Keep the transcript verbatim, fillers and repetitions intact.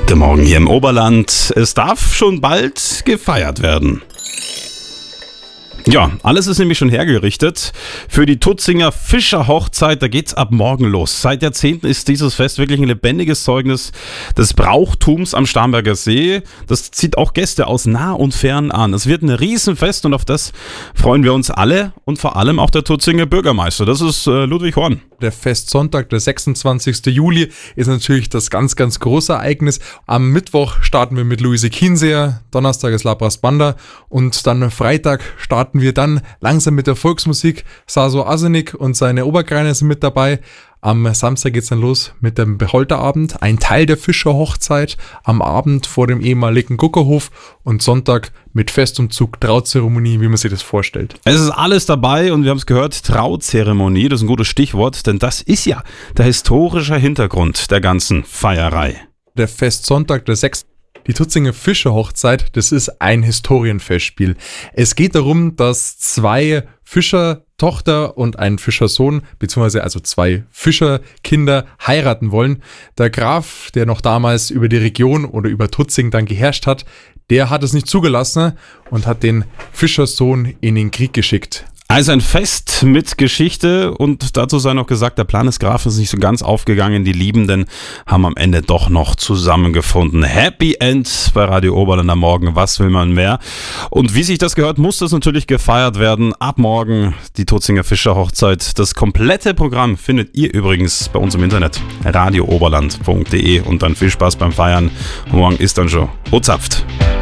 Guten Morgen hier im Oberland. Es darf schon bald gefeiert werden. Ja, alles ist nämlich schon hergerichtet für die Tutzinger Fischerhochzeit. Da geht's ab morgen los. Seit Jahrzehnten ist dieses Fest wirklich ein lebendiges Zeugnis des Brauchtums am Starnberger See. Das zieht auch Gäste aus nah und fern an. Es wird ein Riesenfest und auf das freuen wir uns alle und vor allem auch der Tutzinger Bürgermeister. Das ist äh, Ludwig Horn. Der Festsonntag, der sechsundzwanzigsten Juli, ist natürlich das ganz, ganz große Ereignis. Am Mittwoch starten wir mit Luise Kienseer, Donnerstag ist Labras Banda und dann Freitag starten wir dann langsam mit der Volksmusik. Saso Asenik und seine Oberkreiner sind mit dabei. Am Samstag geht's dann los mit dem Beholterabend, ein Teil der Fischerhochzeit, am Abend vor dem ehemaligen Guckerhof und Sonntag mit Festumzug, Trauzeremonie, wie man sich das vorstellt. Es ist alles dabei und wir haben es gehört, Trauzeremonie, das ist ein gutes Stichwort, denn das ist ja der historische Hintergrund der ganzen Feierei. Der Festsonntag, der sechste Die Tutzinger Fischerhochzeit, das ist ein Historienfestspiel. Es geht darum, dass zwei Fischertochter und ein Fischersohn, beziehungsweise also zwei Fischerkinder heiraten wollen. Der Graf, der noch damals über die Region oder über Tutzing dann geherrscht hat, der hat es nicht zugelassen und hat den Fischersohn in den Krieg geschickt. Also ein Fest mit Geschichte und dazu sei noch gesagt, der Plan des Grafen ist nicht so ganz aufgegangen. Die Liebenden haben am Ende doch noch zusammengefunden. Happy End bei Radio Oberland am Morgen. Was will man mehr? Und wie sich das gehört, muss das natürlich gefeiert werden. Ab morgen die Tutzinger Fischerhochzeit. Das komplette Programm findet ihr übrigens bei uns im Internet. radio oberland punkt de und dann viel Spaß beim Feiern. Morgen ist dann schon Ozapft.